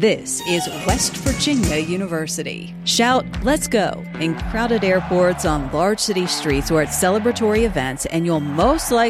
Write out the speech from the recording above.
This is West Virginia University. Shout, let's go, in crowded airports, on large city streets, or at celebratory events, and you'll most likely